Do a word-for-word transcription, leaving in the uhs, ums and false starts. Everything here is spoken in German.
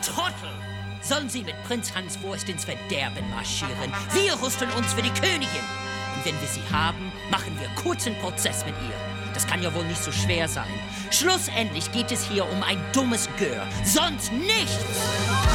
Trottel! Sollen sie mit Prinz Hanswurst ins Verderben marschieren? Wir rüsten uns für die Königin. Und wenn wir sie haben, machen wir kurzen Prozess mit ihr. Das kann ja wohl nicht so schwer sein. Schlussendlich geht es hier um ein dummes Gör. Sonst nichts!